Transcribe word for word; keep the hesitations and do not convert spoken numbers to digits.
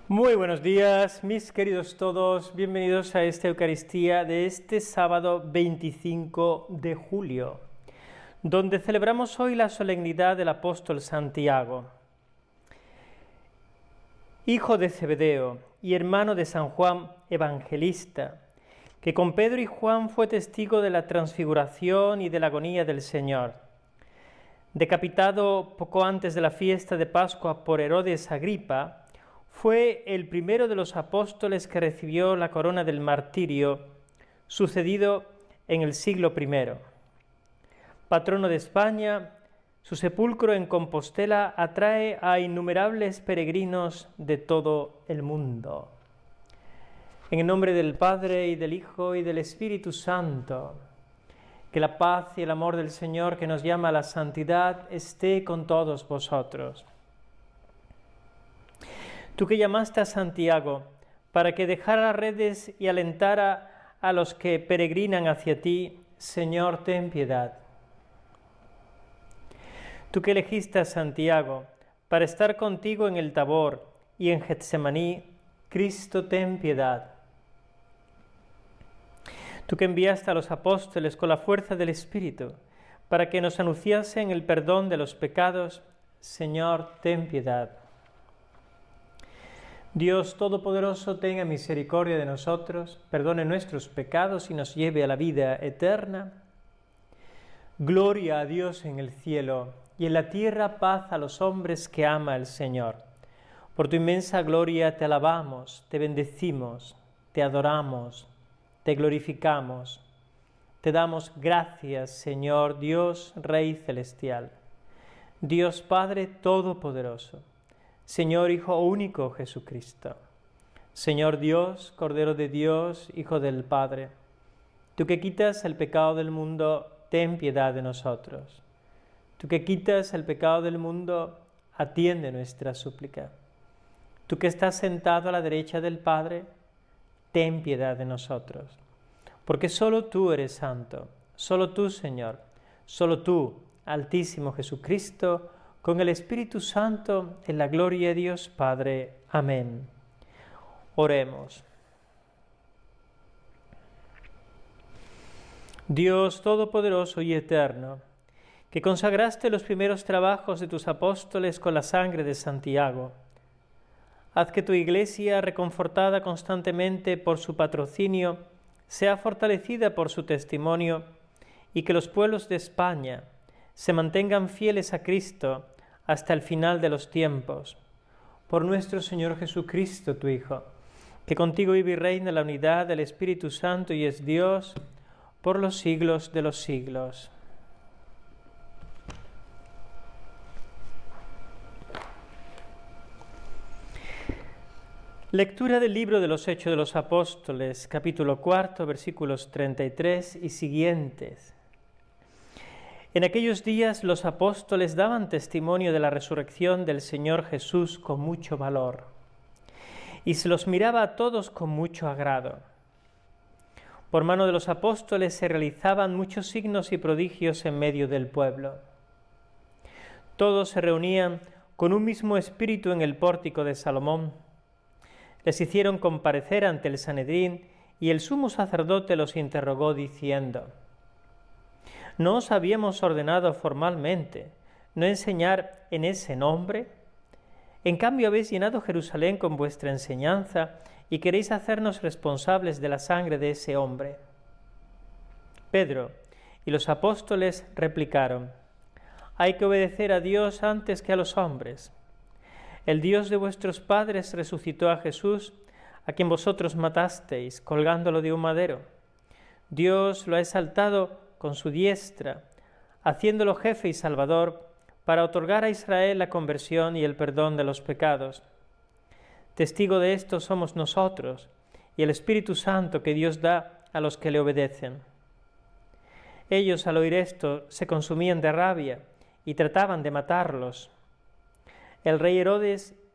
Muy buenos días, mis queridos todos, bienvenidos a esta Eucaristía de este sábado veinticinco de julio, donde celebramos hoy la solemnidad del apóstol Santiago, hijo de Zebedeo y hermano de San Juan Evangelista, que con Pedro y Juan fue testigo de la transfiguración y de la agonía del Señor. Decapitado poco antes de la fiesta de Pascua por Herodes Agripa, fue el primero de los apóstoles que recibió la corona del martirio, sucedido en el siglo primero. Patrono de España, su sepulcro en Compostela atrae a innumerables peregrinos de todo el mundo. En el nombre del Padre, y del Hijo, y del Espíritu Santo, que la paz y el amor del Señor, que nos llama a la santidad, esté con todos vosotros. Tú que llamaste a Santiago para que dejara las redes y alentara a los que peregrinan hacia ti, Señor, ten piedad. Tú que elegiste a Santiago para estar contigo en el Tabor y en Getsemaní, Cristo, ten piedad. Tú que enviaste a los apóstoles con la fuerza del Espíritu para que nos anunciasen el perdón de los pecados, Señor, ten piedad. Dios Todopoderoso, tenga misericordia de nosotros, perdone nuestros pecados y nos lleve a la vida eterna. Gloria a Dios en el cielo, y en la tierra paz a los hombres que ama el Señor. Por tu inmensa gloria te alabamos, te bendecimos, te adoramos, te glorificamos. Te damos gracias, Señor Dios, Rey celestial, Dios Padre Todopoderoso, Señor Hijo único Jesucristo, Señor Dios, Cordero de Dios, Hijo del Padre, tú que quitas el pecado del mundo, ten piedad de nosotros. Tú que quitas el pecado del mundo, atiende nuestra súplica. Tú que estás sentado a la derecha del Padre, ten piedad de nosotros. Porque solo tú eres santo, solo tú, Señor, solo tú, Altísimo Jesucristo, con el Espíritu Santo, en la gloria de Dios Padre. Amén. Oremos. Dios Todopoderoso y Eterno, que consagraste los primeros trabajos de tus apóstoles con la sangre de Santiago, haz que tu Iglesia, reconfortada constantemente por su patrocinio, sea fortalecida por su testimonio, y que los pueblos de España se mantengan fieles a Cristo hasta el final de los tiempos. Por nuestro Señor Jesucristo, tu Hijo, que contigo vive y reina en la unidad del Espíritu Santo y es Dios por los siglos de los siglos. Lectura del libro de los Hechos de los Apóstoles, capítulo cuarto, versículos treinta y tres y siguientes. En aquellos días los apóstoles daban testimonio de la resurrección del Señor Jesús con mucho valor, y se los miraba a todos con mucho agrado. Por mano de los apóstoles se realizaban muchos signos y prodigios en medio del pueblo. Todos se reunían con un mismo espíritu en el pórtico de Salomón. Les hicieron comparecer ante el Sanedrín, y el sumo sacerdote los interrogó diciendo: ¿No os habíamos ordenado formalmente no enseñar en ese nombre? En cambio habéis llenado Jerusalén con vuestra enseñanza y queréis hacernos responsables de la sangre de ese hombre. Pedro y los apóstoles replicaron: hay que obedecer a Dios antes que a los hombres. El Dios de vuestros padres resucitó a Jesús, a quien vosotros matasteis, colgándolo de un madero. Dios lo ha exaltado con su diestra, haciéndolo jefe y salvador, para otorgar a Israel la conversión y el perdón de los pecados. Testigo de esto somos nosotros y el Espíritu Santo que Dios da a los que le obedecen. Ellos, al oír esto, se consumían de rabia y trataban de matarlos. El rey Herodes